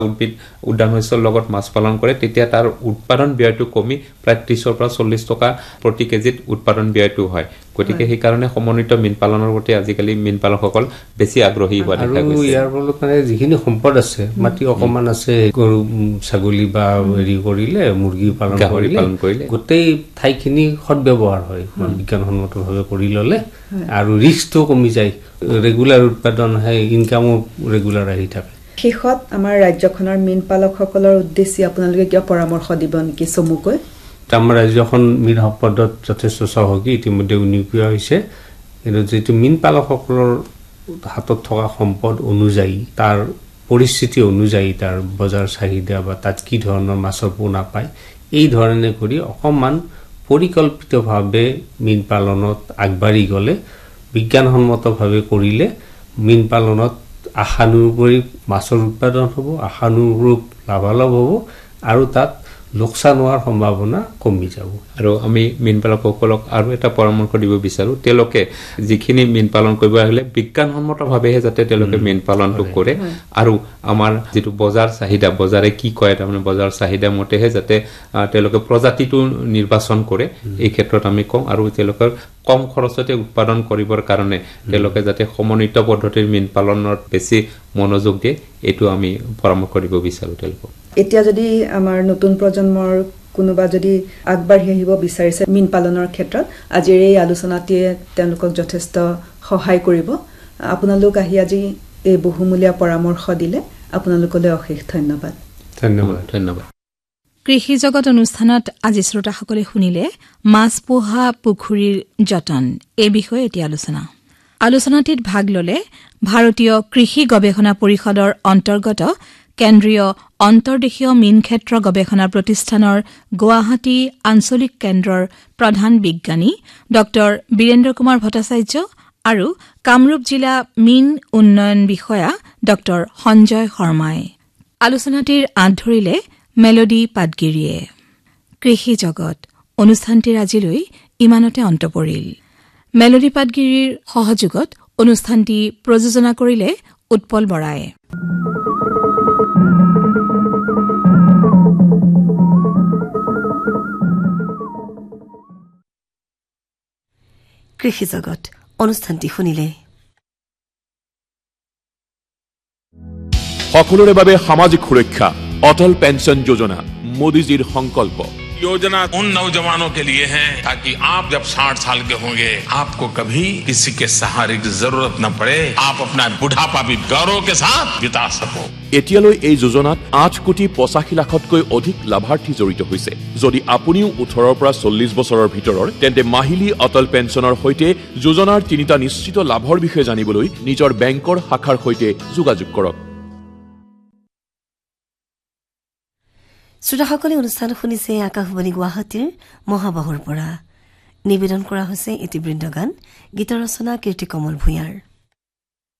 উদ্ভিদ উদ্যান শস্যৰ লগত মাছ পালন কৰে তেতিয়া তাৰ উৎপাদন ব্যয়টো কমি প্ৰায় 30 পৰা 40 টকা প্ৰতি কেজিত উৎপাদন ব্যয়টো হয় গতিকে সেই কাৰণে সমন্বিত মীন পালনৰ প্ৰতি আজিকালি মীন পালকসকল বেছি আগ্ৰহী হোৱা দেখা গৈছে আৰু ইয়াৰ ফলত মানে যিখিনি সম্পদ আছে মাটি অকমান আছে গৰু ছাগলী বা হেৰি কৰিলে মুৰ্গী পালন কৰিলে গোটেই ঠাইখিনি সদব্যৱহাৰ হয় বিজ্ঞানসন্মতভাৱে কৰি ললে আৰু ৰিস্কটো কমি যায় ৰেগুলাৰ উৎপাদন হয় ইনকামো ৰেগুলাৰ আহি থাকে শেষত আমাৰ ৰাজ্যখনৰ মীন পালকসকলৰ উদ্দেশ্যে আপোনালোকে কিবা পৰামৰ্শ দিব নেকি চমুকৈ আমাৰ ৰাজ্যখন মীন সম্পদত যথেষ্ট চহকী ইতিমধ্যে উন্নতি হৈছে কিন্তু যেটো মীন পালকসকলৰ হাতত থকা সম্পদ অনুযায়ী তাৰ পৰিস্থিতি অনুযায়ী তাৰ বজাৰ চাহিদা বা তাত কি ধৰণৰ মাছৰ পোনা পায় এই ধৰণে কৰি অকমান পৰিকল্পিতভাৱে মীন পালনত আগবাঢ়ি গলে বিজ্ঞানসন্মতভাৱে কৰিলে মীন পালনত আশানুৰূপ মাছৰ উৎপাদন হ'ব আশানুৰূপ লাভালাভ হ'ব আৰু তাত লোকসান হোৱাৰ সম্ভাৱনা কমি যাব আৰু আমি মীন পালকসকলক আৰু এটা পৰামৰ্শ দিব বিচাৰো তেওঁলোকে যিখিনি মীন পালন কৰিব আহিলে বিজ্ঞানসন্মতভাৱে যাতে তেওঁলোকে মীন পালনটো কৰে আৰু আমাৰ যেটো বজাৰ চাহিদা বজাৰে কি কয় তাৰমানে বজাৰ চাহিদা মতেহে যাতে তেওঁলোকে প্ৰজাতিটো নিৰ্বাচন কৰে এই ক্ষেত্ৰত আমি কম আৰু তেওঁলোকৰ কম খৰচতে উৎপাদন কৰিবৰ কাৰণে তেওঁলোকে যাতে সমন্বিত পদ্ধতিৰ মীন পালনত বেছি মনোযোগ দিয়ে এটো আমি পৰামৰ্শ দিব বিচাৰো তেওঁলোকক এতিয়া যদি আমাৰ নতুন প্ৰজন্মৰ কোনোবা যদি আগবাঢ়ি আহিব বিচাৰিছে মীন পালনৰ ক্ষেত্ৰত আজিৰ এই আলোচনাটিয়ে তেওঁলোকক যথেষ্ট সহায় কৰিব আপোনালোক আহি আজি এই বহুমূলীয়া পৰামৰ্শ দিলে আপোনালোকলৈ অশেষ ধন্যবাদ ধন্যবাদ কৃষি জগত অনুষ্ঠানত আজি শ্ৰোতাসকলে শুনিলে মাছ পোহা পুখুৰীৰ যতন এই বিষয়ে এটি আলোচনাটিত ভাগ ললে ভাৰতীয় কৃষি গৱেষণা পৰিষদৰ অন্তৰ্গত কেন্দ্ৰীয় অন্তৰ্দেশীয় মীন ক্ষেত্ৰ গৱেষণা প্ৰতিষ্ঠানৰ গুৱাহাটী আঞ্চলিক কেন্দ্ৰৰ প্ৰধান বিজ্ঞানী ডক্টৰ বীৰেন্দ্ৰ কুমাৰ ভট্টাচাৰ্য আৰু কামৰূপ জিলা মীন উন্নয়ন বিষয়া ডক্টৰ সঞ্জয় শৰ্মাই আলোচনাটিৰ আঁত ধৰিলে মেলোডি পাটগিৰিয়ে কৃষি জগত অনুষ্ঠানটিৰ আজিলৈ ইমানতে অন্ত পৰিল মেলোডি পাটগিৰিৰ সহযোগত অনুষ্ঠানটি প্ৰযোজনা কৰিলে উৎপল বৰাই কৃষি জগত অনুষ্ঠানটি শুনিলে সকলোৰে বাবে সামাজিক সুৰক্ষা অটল পেঞ্চন যোজনা মোদীজীৰ সংকল্প योजना उन नौजवानों के लिए है ताकि आप जब 60 साल के होंगे आपको कभी किसी के सहारे की जरूरत न पड़े आप अपना बुढ़ापा भी गौरव के साथ बिता सको এতিয়ালৈ এই যোজনাত 8,85,00,000তকৈ অধিক লাভাৰ্থী জড়িত হৈছে যদি আপুনিও 18 পৰা 40 বছৰৰ ভিতৰৰ তেন্তে মাহিলী অটল পেঞ্চনৰ সৈতে যোজনাৰ তিনিটা নিশ্চিত লাভৰ বিষয়ে জানিবলৈ নিজৰ বেংকৰ শাখাৰ সৈতে যোগাযোগ কৰক শ্ৰোতাসকলে অনুষ্ঠান শুনিছে আকাশবাণী গুৱাহাটীৰ মহাবাহুৰ পৰা নিবেদন কৰা হৈছে এটি বৃন্দগান গীত ৰচনা কীৰ্তি কমল ভূঞাৰ